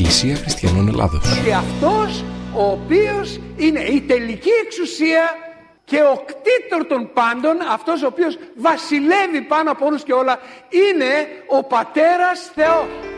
Εκκλησία Χριστιανών Ελλάδος. Και αυτός ο οποίος είναι η τελική εξουσία και ο κτήτορ των πάντων, αυτός ο οποίος βασιλεύει πάνω από όλους και όλα, είναι ο Πατέρας Θεός.